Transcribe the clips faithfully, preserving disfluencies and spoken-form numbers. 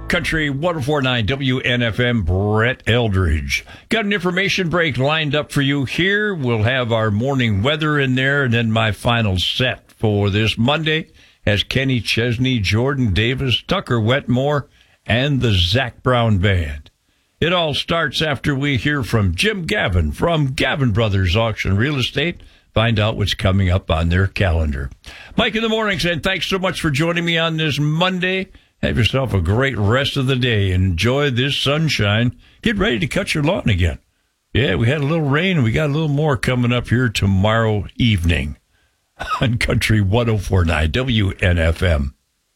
Country one oh four point nine W N F M, Brett Eldridge. Got an information break lined up for you here. We'll have our morning weather in there, and then my final set for this Monday has Kenny Chesney, Jordan Davis, Tucker Wetmore, and the Zach Brown Band. It all starts after we hear from Jim Gavin from Gavin Brothers Auction Real Estate. Find out what's coming up on their calendar. Mike in the morning saying thanks so much for joining me on this Monday. Have yourself a great rest of the day. Enjoy this sunshine. Get ready to cut your lawn again. Yeah, we had a little rain, and we got a little more coming up here tomorrow evening on Country one oh four point nine W N F M.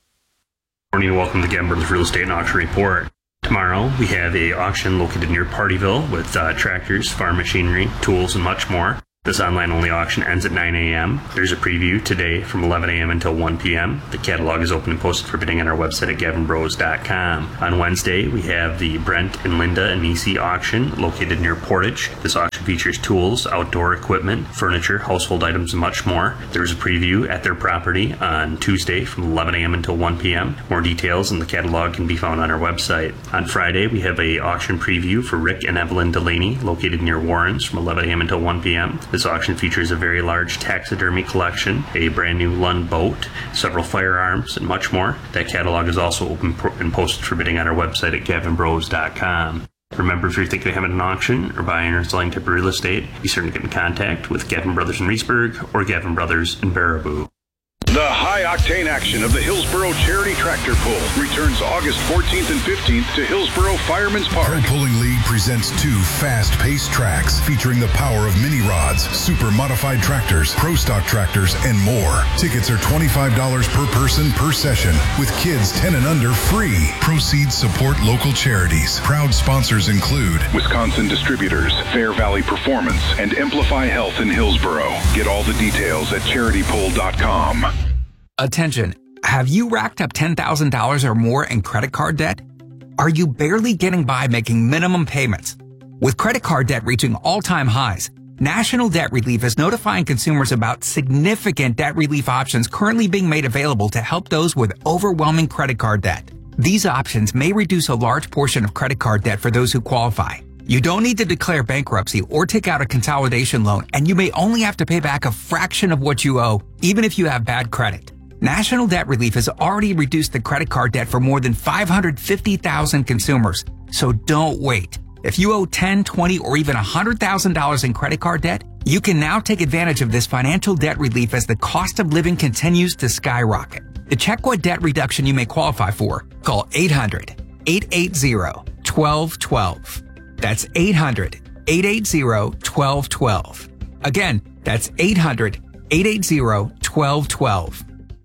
Morning and welcome to Gavin Brothers Real Estate and Auction Report. Tomorrow, we have a auction located near Partyville with uh, tractors, farm machinery, tools, and much more. This online-only auction ends at nine a.m. There's a preview today from eleven a.m. until one p.m. The catalog is open and posted for bidding on our website at gavin bros dot com. On Wednesday, we have the Brent and Linda Anisi auction located near Portage. This auction features tools, outdoor equipment, furniture, household items, and much more. There's a preview at their property on Tuesday from eleven a.m. until one p.m. More details in the catalog can be found on our website. On Friday, we have a auction preview for Rick and Evelyn Delaney located near Warrens from eleven a.m. until one p.m. This auction features a very large taxidermy collection, a brand new Lund boat, several firearms, and much more. That catalog is also open and posted for bidding on our website at gavin bros dot com. Remember, if you're thinking of having an auction or buying or selling type of real estate, be certain to get in contact with Gavin Brothers in Reedsburg or Gavin Brothers in Baraboo. The high-octane action of the Hillsboro Charity Tractor Pull returns August fourteenth and fifteenth to Hillsboro Fireman's Park. Pro Pulling League presents two fast-paced tracks featuring the power of mini rods, super modified tractors, pro stock tractors, and more. Tickets are twenty-five dollars per person per session, with kids ten and under free. Proceeds support local charities. Proud sponsors include Wisconsin Distributors, Fair Valley Performance, and Amplify Health in Hillsboro. Get all the details at charity pull dot com. Attention, have you racked up ten thousand dollars or more in credit card debt? Are you barely getting by making minimum payments? With credit card debt reaching all-time highs, National Debt Relief is notifying consumers about significant debt relief options currently being made available to help those with overwhelming credit card debt. These options may reduce a large portion of credit card debt for those who qualify. You don't need to declare bankruptcy or take out a consolidation loan, and you may only have to pay back a fraction of what you owe, even if you have bad credit. National Debt Relief has already reduced the credit card debt for more than five hundred fifty thousand consumers, so don't wait. If you owe ten, twenty, or even one hundred thousand dollars in credit card debt, you can now take advantage of this financial debt relief as the cost of living continues to skyrocket. To check what debt reduction you may qualify for, call eight hundred, eight eight zero, one two one two. That's eight hundred, eight eight zero, one two one two. Again, that's eight hundred, eight eight zero, one two one two.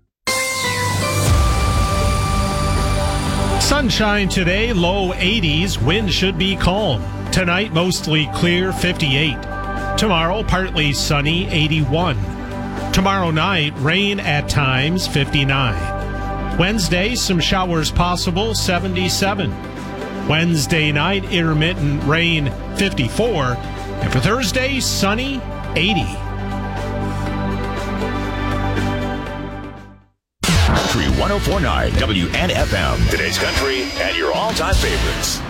Sunshine today, low eighties, wind should be calm. Tonight, mostly clear, fifty-eight. Tomorrow, partly sunny, eighty-one. Tomorrow night, rain at times, fifty-nine. Wednesday, some showers possible, seventy-seven. Wednesday night, intermittent rain, fifty-four. And for Thursday, sunny, eighty. Country one oh four point nine W N F M. Today's country and your all-time favorites.